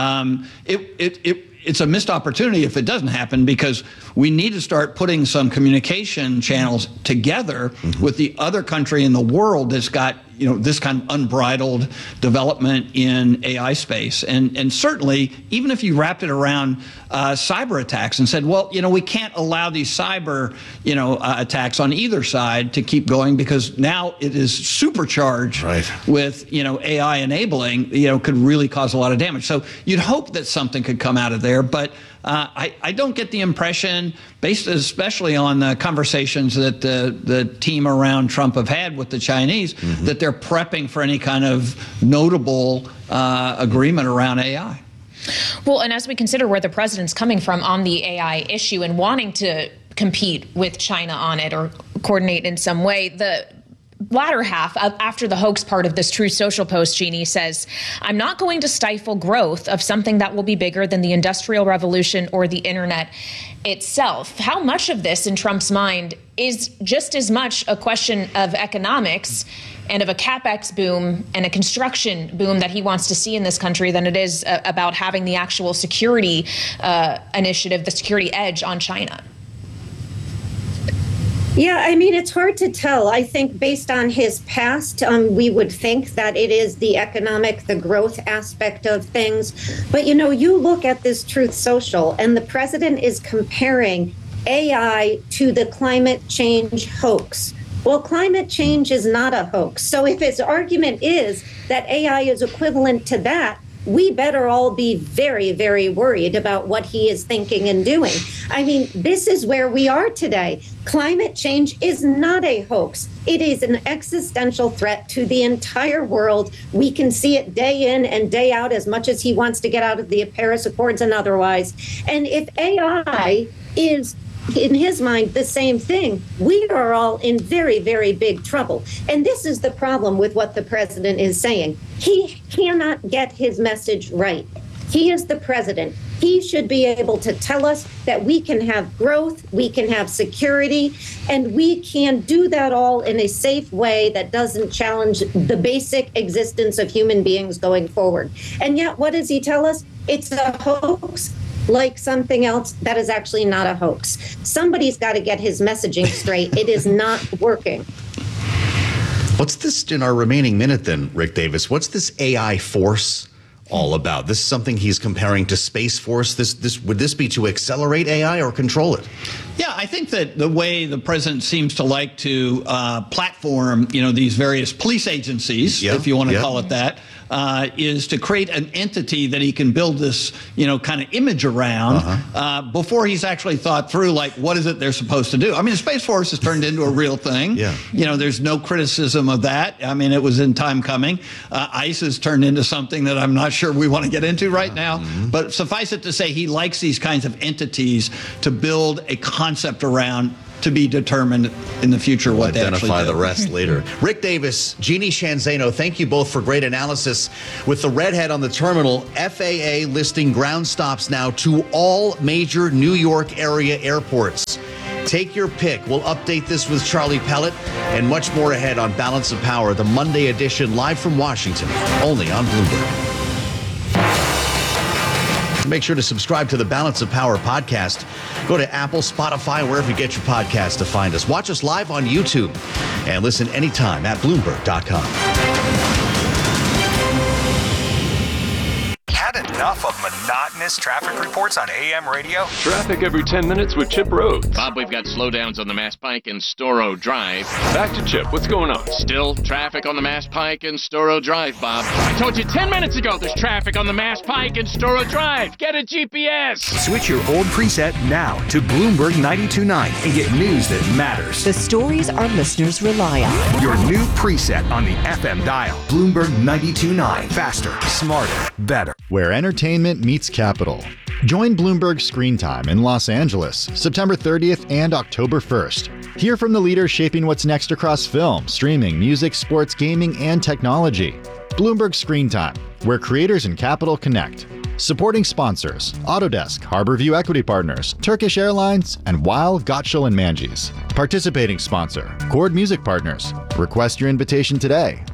It's a missed opportunity if it doesn't happen, because we need to start putting some communication channels together with the other country in the world that's got this kind of unbridled development in AI space. And certainly, even if you wrapped it around cyber attacks and said, well, we can't allow these cyber, attacks on either side to keep going, because now it is supercharged with, AI enabling, could really cause a lot of damage. So you'd hope that something could come out of there, but I don't get the impression, based especially on the conversations that the team around Trump have had with the Chinese, that they're prepping for any kind of notable agreement around AI. Well, and as we consider where the president's coming from on the AI issue and wanting to compete with China on it or coordinate in some way, the latter half, after the hoax part of this Truth Social post, Jeannie says, I'm not going to stifle growth of something that will be bigger than the Industrial Revolution or the internet itself. How much of this, in Trump's mind, is just as much a question of economics and of a capex boom and a construction boom that he wants to see in this country than it is about having the actual security initiative, the security edge on China? Yeah, I mean, it's hard to tell. I think based on his past, we would think that it is the economic, the growth aspect of things. But, you look at this Truth Social, and the president is comparing AI to the climate change hoax. Well, climate change is not a hoax. So if his argument is that AI is equivalent to that, we better all be very, very worried about what he is thinking and doing. I mean, this is where we are today. Climate change is not a hoax. It is an existential threat to the entire world. We can see it day in and day out, as much as he wants to get out of the Paris Accords and otherwise. And if AI is, in his mind, the same thing, we are all in very, very big trouble. And this is the problem with what the president is saying. He cannot get his message right. He is the president. He should be able to tell us that we can have growth, we can have security, and we can do that all in a safe way that doesn't challenge the basic existence of human beings going forward. And yet, what does he tell us? It's a hoax, like something else that is actually not a hoax. Somebody's got to get his messaging straight. It is not working. What's this, in our remaining minute then, Rick Davis, what's this AI force all about? This is something he's comparing to Space Force. Would this be to accelerate AI or control it? Yeah, I think that the way the president seems to like to platform, these various police agencies, if you want to call it that, is to create an entity that he can build this, kind of image around before he's actually thought through, like, what is it they're supposed to do? I mean, the Space Force has turned into a real thing. There's no criticism of that. I mean, it was in time coming. ICE has turned into something that I'm not sure we want to get into right now. But suffice it to say, he likes these kinds of entities to build a concept around, to be determined in the future what they actually identify do. the rest later. Rick Davis, Jeannie Shanzano, thank you both for great analysis. With the redhead on the terminal, FAA listing ground stops now to all major New York area airports. Take your pick. We'll update this with Charlie Pellet and much more ahead on Balance of Power, the Monday edition, live from Washington, only on Bloomberg. Make sure to subscribe to the Balance of Power podcast. Go to Apple, Spotify, wherever you get your podcast to find us. Watch us live on YouTube and listen anytime at Bloomberg.com. Had enough of monotonous traffic reports on AM radio? Traffic every 10 minutes with Chip Rhodes. Bob, we've got slowdowns on the Mass Pike and Storrow Drive. Back to Chip. What's going on? Still traffic on the Mass Pike and Storrow Drive, Bob. I told you 10 minutes ago there's traffic on the Mass Pike and Storrow Drive. Get a GPS. Switch your old preset now to Bloomberg 92.9 and get news that matters. The stories our listeners rely on. Your new preset on the FM dial. Bloomberg 92.9. Faster, smarter, better. Where entertainment meets capital. Join Bloomberg Screen Time in Los Angeles, September 30th and October 1st. Hear from the leaders shaping what's next across film, streaming, music, sports, gaming, and technology. Bloomberg Screen Time, where creators and capital connect. Supporting sponsors, Autodesk, Harborview Equity Partners, Turkish Airlines, and Weil, Gottschall & Manges. Participating sponsor, Chord Music Partners. Request your invitation today.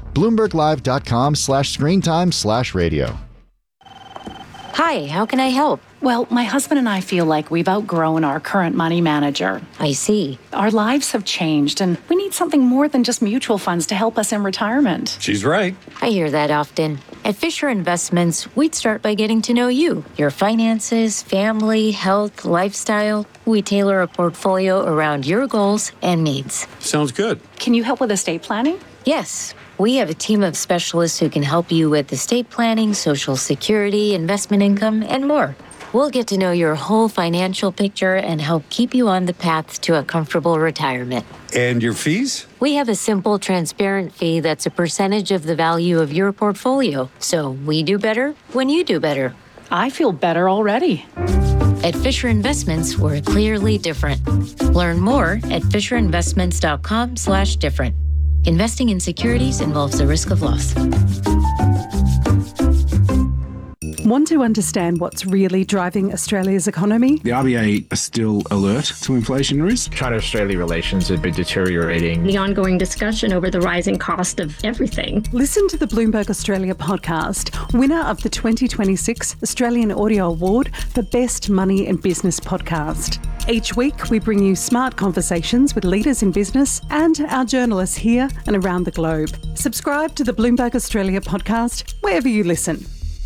BloombergLive.com/screentime/radio. Hi, how can I help? Well, my husband and I feel like we've outgrown our current money manager. I see. Our lives have changed, and we need something more than just mutual funds to help us in retirement. She's right. I hear that often. At Fisher Investments, we'd start by getting to know you, your finances, family, health, lifestyle. We tailor a portfolio around your goals and needs. Sounds good. Can you help with estate planning? Yes. We have a team of specialists who can help you with estate planning, Social Security, investment income, and more. We'll get to know your whole financial picture and help keep you on the path to a comfortable retirement. And your fees? We have a simple, transparent fee that's a percentage of the value of your portfolio. So we do better when you do better. I feel better already. At Fisher Investments, we're clearly different. Learn more at FisherInvestments.com/different. Investing in securities involves the risk of loss. Want to understand what's really driving Australia's economy? The RBA are still alert to inflation risk. China-Australia relations have been deteriorating. The ongoing discussion over the rising cost of everything. Listen to the Bloomberg Australia podcast, winner of the 2026 Australian Audio Award for Best Money and Business Podcast. Each week, we bring you smart conversations with leaders in business and our journalists here and around the globe. Subscribe to the Bloomberg Australia podcast wherever you listen.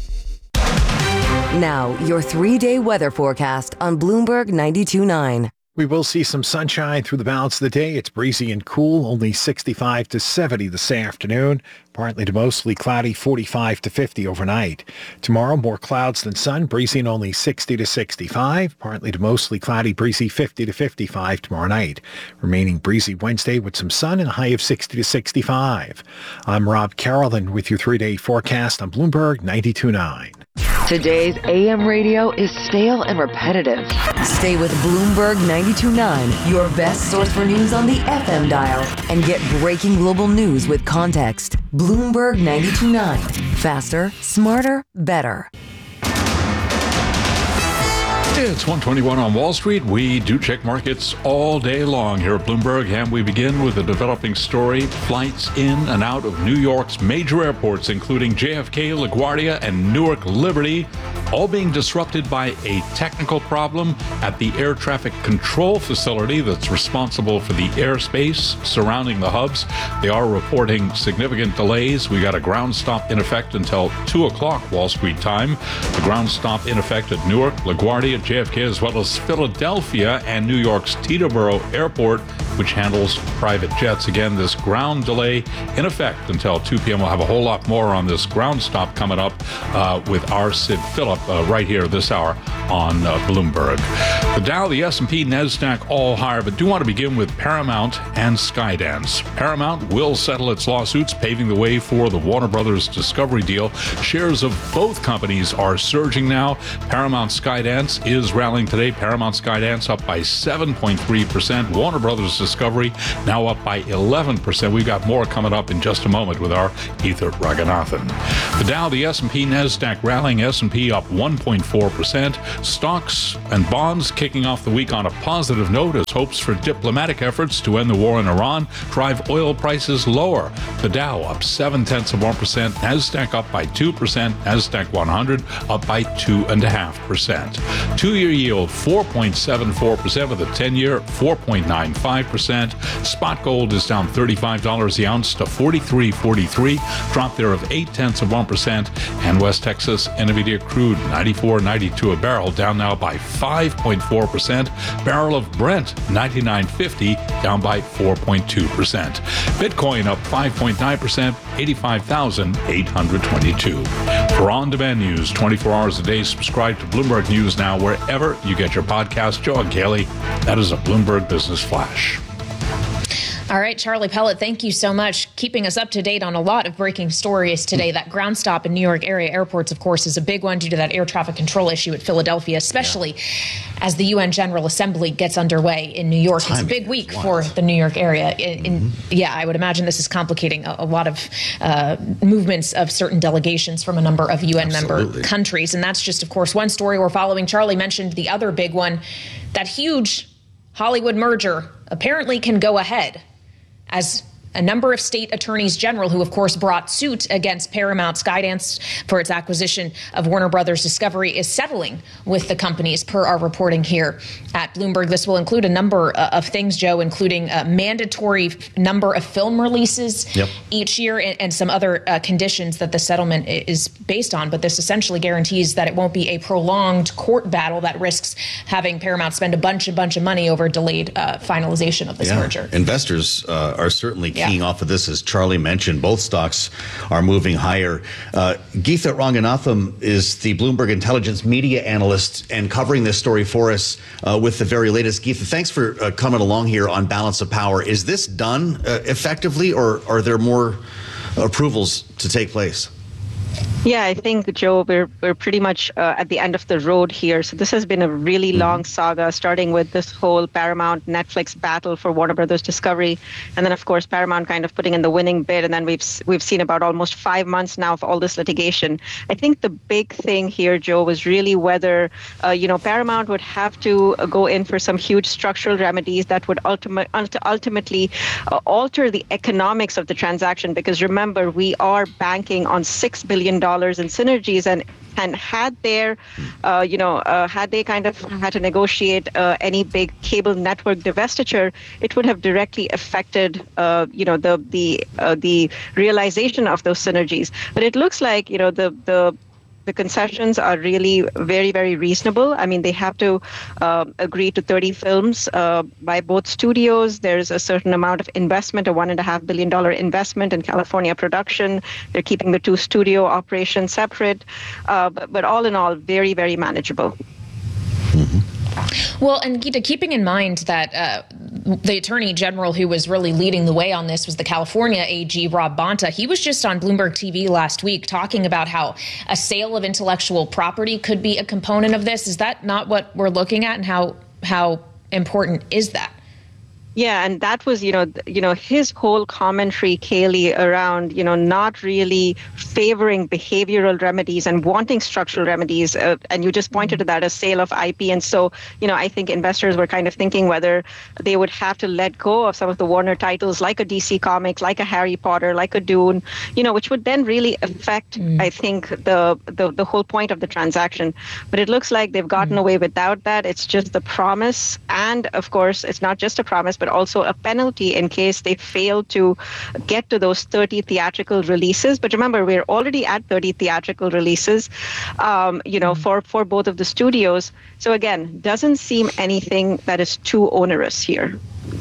Now, your 3-day weather forecast on Bloomberg 92.9. We will see some sunshine through the balance of the day. It's breezy and cool, only 65 to 70 this afternoon. Partly to mostly cloudy, 45 to 50 overnight. Tomorrow, more clouds than sun, breezy and only 60 to 65. Partly to mostly cloudy, breezy 50 to 55 tomorrow night. Remaining breezy Wednesday with some sun and a high of 60 to 65. I'm Rob Carrollton with your 3-day forecast on Bloomberg 92.9. Today's AM radio is stale and repetitive. Stay with Bloomberg 92.9, your best source for news on the FM dial, and get breaking global news with context. Bloomberg 92.9. Faster, smarter, better. It's 1:21 on Wall Street. We do check markets all day long here at Bloomberg, and we begin with a developing story. Flights in and out of New York's major airports, including JFK, LaGuardia, and Newark Liberty, all being disrupted by a technical problem at the air traffic control facility that's responsible for the airspace surrounding the hubs. They are reporting significant delays. We got a ground stop in effect until 2 o'clock Wall Street time. The ground stop in effect at Newark, LaGuardia, JFK, as well as Philadelphia and New York's Teterboro Airport, which handles private jets. Again, this ground delay in effect until 2 p.m. We'll have a whole lot more on this ground stop coming up with our Sid Phillip right here this hour on Bloomberg. The Dow, the S&P, NASDAQ all higher, but do want to begin with Paramount and Skydance. Paramount will settle its lawsuits, paving the way for the Warner Brothers Discovery deal. Shares of both companies are surging now. Paramount Skydance is rallying today. Paramount Skydance up by 7.3%. Warner Brothers Discovery now up by 11%. We've got more coming up in just a moment with our Ether Raghunathan. The Dow, the S&P, NASDAQ rallying. S&P up 1.4%. Stocks and bonds kicking off the week on a positive note as hopes for diplomatic efforts to end the war in Iran drive oil prices lower. The Dow up 0.7%. NASDAQ up by 2%. NASDAQ 100 up by 2.5%. Two-year yield 4.74% with a 10-year 4.95%. Spot gold is down $35 the ounce to $43.43. Drop there of 0.8%. And West Texas Intermediate crude 94.92 a barrel, down now by 5.4%. Barrel of Brent 99.50 down by 4.2%. Bitcoin up 5.9%, 85,822. For on-demand news 24 hours a day, subscribe to Bloomberg News Now wherever you get your podcast. Joe and Kaylee, that is a Bloomberg Business Flash. All right, Charlie Pellet, thank you so much. Keeping us up to date on a lot of breaking stories today. That ground stop in New York area airports, of course, is a big one due to that air traffic control issue at Philadelphia, especially as the UN General Assembly gets underway in New York. It's a big week for the New York area. Yeah, I would imagine this is complicating a lot of movements of certain delegations from a number of UN member countries. And that's just, of course, one story we're following. Charlie mentioned the other big one. That huge Hollywood merger apparently can go ahead, as a number of state attorneys general who, of course, brought suit against Paramount Skydance for its acquisition of Warner Brothers Discovery is settling with the companies, per our reporting here at Bloomberg. This will include a number of things, Joe, including a mandatory number of film releases each year and some other conditions that the settlement is based on. But this essentially guarantees that it won't be a prolonged court battle that risks having Paramount spend a bunch of money over delayed finalization of this merger. Investors are certainly keying off of this, as Charlie mentioned. Both stocks are moving higher. Geetha Ranganathan is the Bloomberg Intelligence media analyst and covering this story for us with the very latest. Geetha, thanks for coming along here on Balance of Power. Is this done effectively, or are there more approvals to take place? Yeah, I think, Joe, we're pretty much at the end of the road here. So this has been a really long saga, starting with this whole Paramount Netflix battle for Warner Brothers Discovery, and then of course Paramount kind of putting in the winning bid, and then we've seen about almost 5 months now of all this litigation. I think the big thing here, Joe, was really whether Paramount would have to go in for some huge structural remedies that would ultimately alter the economics of the transaction. Because remember, we are banking on $6 billion in synergies, and had they kind of had to negotiate any big cable network divestiture, it would have directly affected the realization of those synergies. But it looks like the concessions are really very, very reasonable. I mean, they have to agree to 30 films by both studios. There's a certain amount of investment, a $1.5 billion investment in California production. They're keeping the 2 studio operations separate. But all in all, very, very manageable. Well, and Geetha, keeping in mind that the Attorney General who was really leading the way on this was the California AG, Rob Bonta. He was just on Bloomberg TV last week talking about how a sale of intellectual property could be a component of this. Is that not what we're looking at, and how important is that? Yeah, and that was, his whole commentary, Kaylee, around, not really favoring behavioral remedies and wanting structural remedies. And you just pointed to that as sale of IP. And so, I think investors were kind of thinking whether they would have to let go of some of the Warner titles like a DC Comics, like a Harry Potter, like a Dune, which would then really affect, I think, the whole point of the transaction. But it looks like they've gotten away without that. It's just the promise. And of course, it's not just a promise, but also a penalty in case they fail to get to those 30 theatrical releases. But remember, we're already at 30 theatrical releases, for both of the studios. So again, doesn't seem anything that is too onerous here.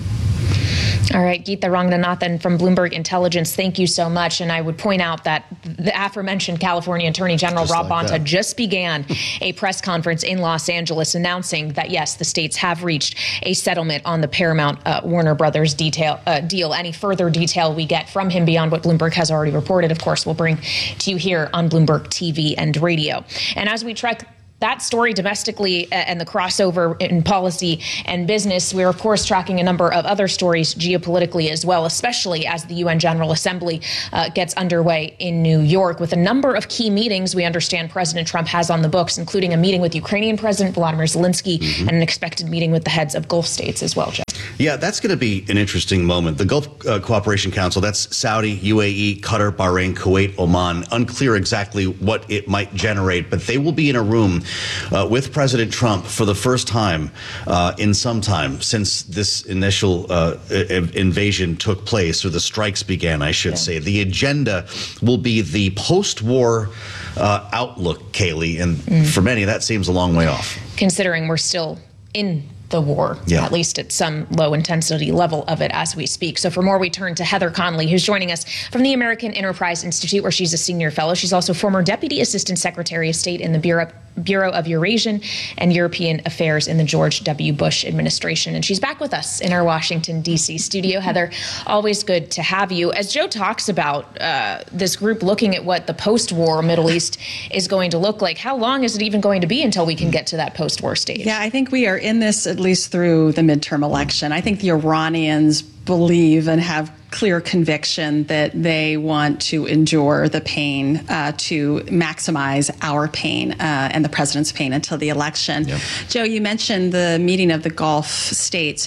All right, Geeta Ranganathan from Bloomberg Intelligence, thank you so much. And I would point out that the aforementioned California Attorney General Rob Bonta just began a press conference in Los Angeles announcing that, yes, the states have reached a settlement on the Paramount Warner Brothers deal. Any further detail we get from him beyond what Bloomberg has already reported, of course, we'll bring to you here on Bloomberg TV and radio. And as we track that story domestically and the crossover in policy and business, we're, of course, tracking a number of other stories geopolitically as well, especially as the UN General Assembly gets underway in New York with a number of key meetings we understand President Trump has on the books, including a meeting with Ukrainian President Volodymyr Zelensky and an expected meeting with the heads of Gulf states as well, Jeff. Yeah, that's going to be an interesting moment. The Gulf Cooperation Council, that's Saudi, UAE, Qatar, Bahrain, Kuwait, Oman. Unclear exactly what it might generate, but they will be in a room with President Trump for the first time in some time since this initial invasion took place, or the strikes began, I should say. The agenda will be the post-war outlook, Kaylee, and for many, that seems a long way off. Considering we're still in the war, at least at some low intensity level of it as we speak. So for more, we turn to Heather Conley, who's joining us from the American Enterprise Institute, where she's a senior fellow. She's also former Deputy Assistant Secretary of State in the Bureau of Eurasian and European Affairs in the George W. Bush administration. And she's back with us in our Washington, D.C. studio. Heather, always good to have you. As Joe talks about this group looking at what the post-war Middle East is going to look like, how long is it even going to be until we can get to that post-war stage? Yeah, I think we are in this at least through the midterm election. I think the Iranians believe and have clear conviction that they want to endure the pain to maximize our pain and the president's pain until the election. Yep. Joe, you mentioned the meeting of the Gulf states.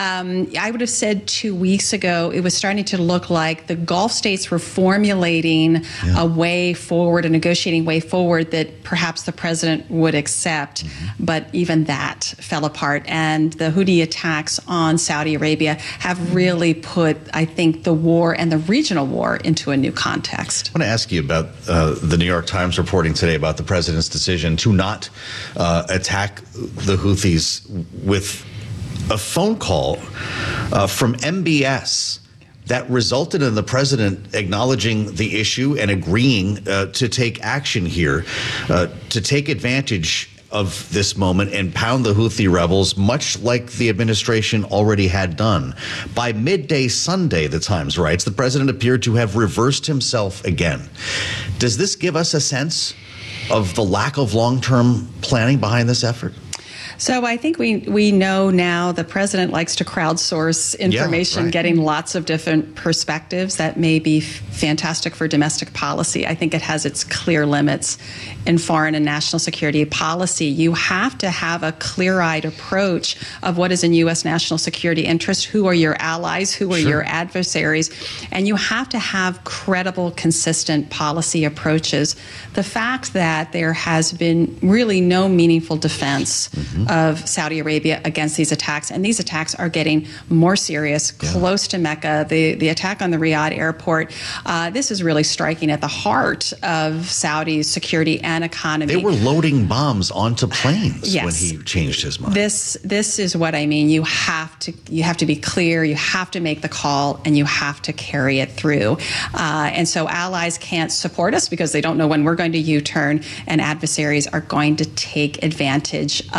I would have said 2 weeks ago, it was starting to look like the Gulf states were formulating a way forward, a negotiating way forward that perhaps the president would accept. But even that fell apart. And the Houthi attacks on Saudi Arabia have really put, I think, the war and the regional war into a new context. I want to ask you about the New York Times reporting today about the president's decision to not attack the Houthis with a phone call from MBS that resulted in the president acknowledging the issue and agreeing to take action here, to take advantage of this moment and pound the Houthi rebels, much like the administration already had done. By midday Sunday, the Times writes, the president appeared to have reversed himself again. Does this give us a sense of the lack of long-term planning behind this effort? So I think we know now the president likes to crowdsource information, getting lots of different perspectives. That may be fantastic for domestic policy. I think it has its clear limits in foreign and national security policy. You have to have a clear-eyed approach of what is in U.S. national security interest, who are your allies, who are your adversaries, and you have to have credible, consistent policy approaches. The fact that there has been really no meaningful defense of Saudi Arabia against these attacks, and these attacks are getting more serious, close to Mecca. The attack on the Riyadh airport, this is really striking at the heart of Saudi's security and economy. They were loading bombs onto planes when he changed his mind. This is what I mean. You have to be clear, you have to make the call, and you have to carry it through. And so allies can't support us because they don't know when we're going to U-turn, and adversaries are going to take advantage of the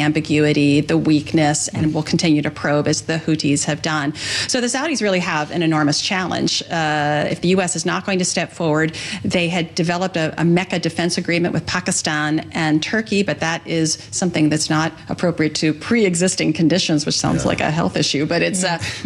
ambiguity, the weakness, and will continue to probe as the Houthis have done. So the Saudis really have an enormous challenge. If the U.S. is not going to step forward, they had developed a Mecca defense agreement with Pakistan and Turkey, but that is something that's not appropriate to pre-existing conditions, which sounds like a health issue, but it's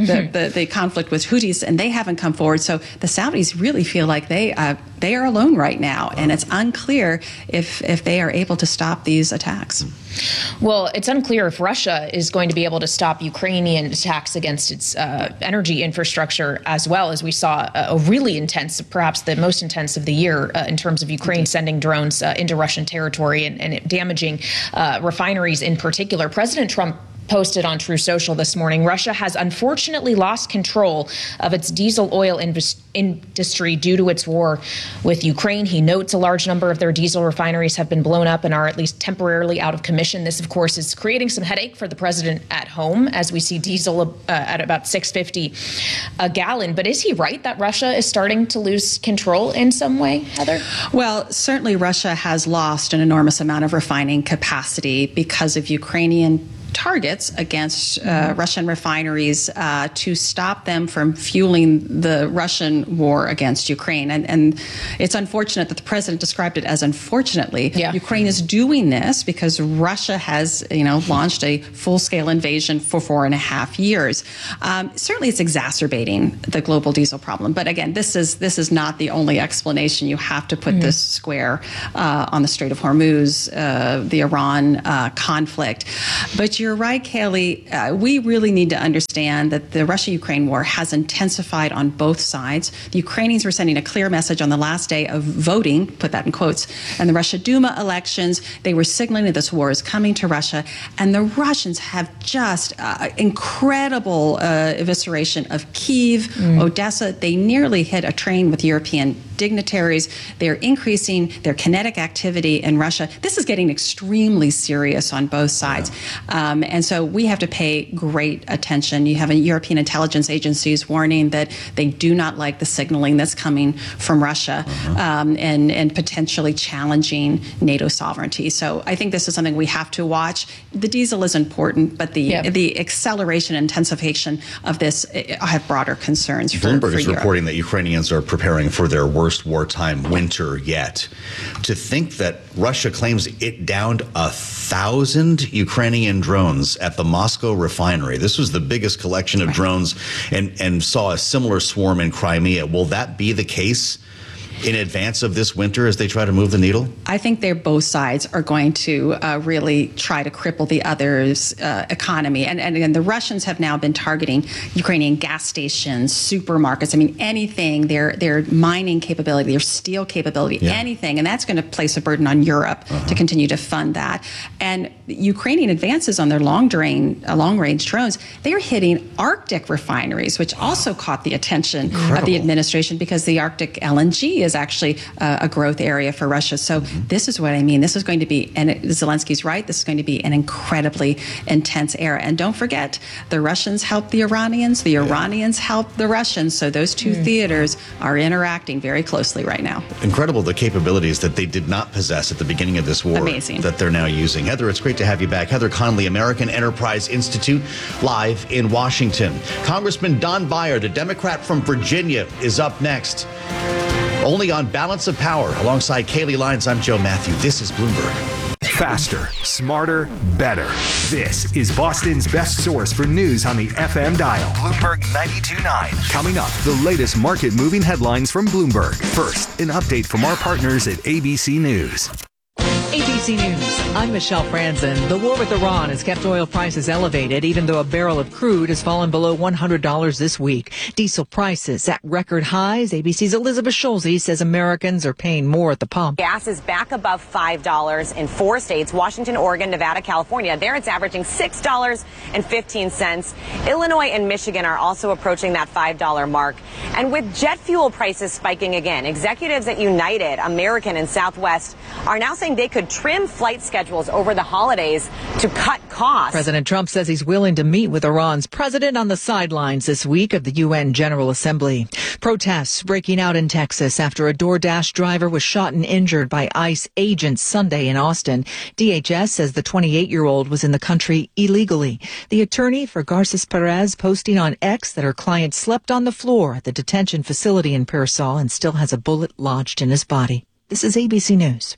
the conflict with Houthis, and they haven't come forward. So the Saudis really feel like they are alone right now, and it's unclear if they are able to stop these attacks. Well, it's unclear if Russia is going to be able to stop Ukrainian attacks against its energy infrastructure as well, as we saw a really intense, perhaps the most intense of the year in terms of Ukraine sending drones into Russian territory and damaging refineries in particular. President Trump posted on True Social this morning, Russia has unfortunately lost control of its diesel oil industry due to its war with Ukraine. He notes a large number of their diesel refineries have been blown up and are at least temporarily out of commission. This, of course, is creating some headache for the president at home as we see diesel at about $6.50 a gallon. But is he right that Russia is starting to lose control in some way, Heather? Well, certainly Russia has lost an enormous amount of refining capacity because of Ukrainian targets against Russian refineries to stop them from fueling the Russian war against Ukraine. And it's unfortunate that the president described it as unfortunately. Ukraine is doing this because Russia has, launched a full-scale invasion for 4.5 years. Certainly it's exacerbating the global diesel problem. But again, this is not the only explanation. You have to put this square on the Strait of Hormuz, the Iran conflict. But you're right, Kaylee. We really need to understand that the Russia-Ukraine war has intensified on both sides. The Ukrainians were sending a clear message on the last day of voting, put that in quotes, and the Russia Duma elections. They were signaling that this war is coming to Russia. And the Russians have just incredible evisceration of Kyiv, Odessa. They nearly hit a train with European dignitaries. They're increasing their kinetic activity in Russia. This is getting extremely serious on both sides. And so we have to pay great attention. You have European intelligence agencies warning that they do not like the signaling that's coming from Russia and potentially challenging NATO sovereignty. So I think this is something we have to watch. The diesel is important, but the acceleration and intensification of this have broader concerns for Bloomberg is Europe. reporting that Ukrainians are preparing for their worst wartime winter yet. To think that Russia claims it downed 1,000 Ukrainian drones at the Moscow refinery. This was the biggest collection of drones and saw a similar swarm in Crimea. Will that be the case in advance of this winter as they try to move the needle? I think both sides are going to really try to cripple the other's economy. And again, the Russians have now been targeting Ukrainian gas stations, supermarkets. I mean, anything, their mining capability, their steel capability, anything. And that's going to place a burden on Europe to continue to fund that. And Ukrainian advances on their long-range drones, they're hitting Arctic refineries, which also caught the attention of the administration because the Arctic LNG is actually a growth area for Russia. So this is what I mean. This is going to be, and Zelensky's right, this is going to be an incredibly intense era. And don't forget, the Russians help the Iranians, the Iranians help the Russians. So those two theaters are interacting very closely right now. Incredible, the capabilities that they did not possess at the beginning of this war. Amazing. That they're now using. Heather, it's great to have you back. Heather Conley, American Enterprise Institute, live in Washington. Congressman Don Beyer, the Democrat from Virginia, is up next. Only on Balance of Power. Alongside Kaylee Lyons, I'm Joe Matthew. This is Bloomberg. Faster, smarter, better. This is Boston's best source for news on the FM dial. Bloomberg 92.9. Coming up, the latest market-moving headlines from Bloomberg. First, an update from our partners at ABC News. ABC News, I'm Michelle Franzen. The war with Iran has kept oil prices elevated, even though a barrel of crude has fallen below $100 this week. Diesel prices at record highs. ABC's Elizabeth Schulze says Americans are paying more at the pump. Gas is back above $5 in 4 states, Washington, Oregon, Nevada, California. There it's averaging $6.15. Illinois and Michigan are also approaching that $5 mark. And with jet fuel prices spiking again, executives at United, American, and Southwest are now saying they could trim trim flight schedules over the holidays to cut costs. President Trump says he's willing to meet with Iran's president on the sidelines this week of the UN General Assembly. Protests breaking out in Texas after a DoorDash driver was shot and injured by ICE agents Sunday in Austin. DHS says the 28-year-old was in the country illegally. The attorney for Garces Perez posting on X that her client slept on the floor at the detention facility in Pearsall and still has a bullet lodged in his body. This is ABC News.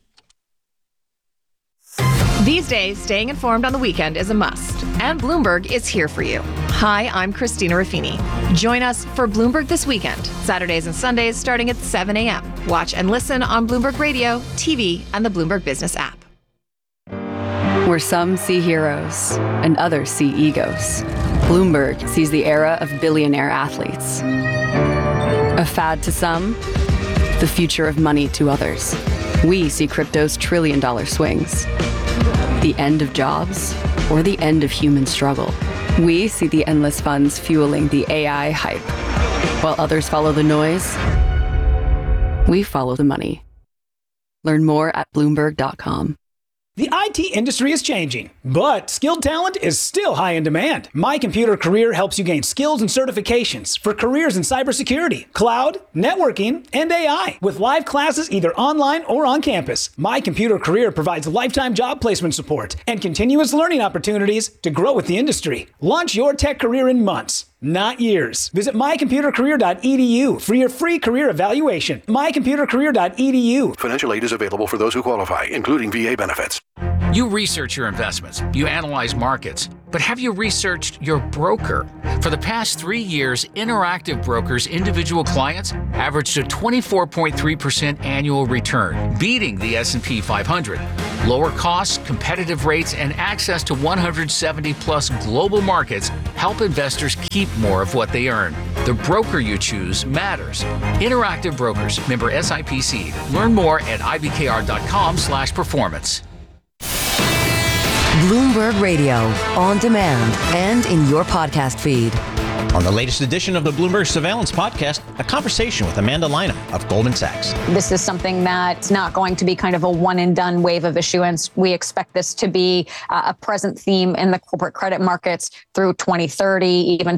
These days, staying informed on the weekend is a must, and Bloomberg is here for you. Hi, I'm Christina Raffini. Join us for Bloomberg This Weekend, Saturdays and Sundays starting at 7 a.m. Watch and listen on Bloomberg Radio, TV, and the Bloomberg Business app. Where some see heroes and others see egos, Bloomberg sees the era of billionaire athletes. A fad to some, the future of money to others. We see crypto's trillion-dollar swings. The end of jobs or the end of human struggle. We see the endless funds fueling the AI hype. While others follow the noise, we follow the money. Learn more at Bloomberg.com. The IT industry is changing, but skilled talent is still high in demand. My Computer Career helps you gain skills and certifications for careers in cybersecurity, cloud, networking, and AI. With live classes either online or on campus, My Computer Career provides lifetime job placement support and continuous learning opportunities to grow with the industry. Launch your tech career in months, not years. Visit mycomputercareer.edu for your free career evaluation. mycomputercareer.edu. Financial aid is available for those who qualify, including VA benefits. You research your investments, you analyze markets, but have you researched your broker? For the past 3 years, Interactive Brokers' individual clients averaged a 24.3% annual return, beating the S&P 500. Lower costs, competitive rates, and access to 170-plus global markets help investors keep more of what they earn. The broker you choose matters. Interactive Brokers, member SIPC. Learn more at ibkr.com/performance. Bloomberg Radio, on demand and in your podcast feed. On the latest edition of the Bloomberg Surveillance Podcast, a conversation with Amanda Lynham of Goldman Sachs. This is something that's not going to be kind of a one-and-done wave of issuance. We expect this to be a present theme in the corporate credit markets through 2030, even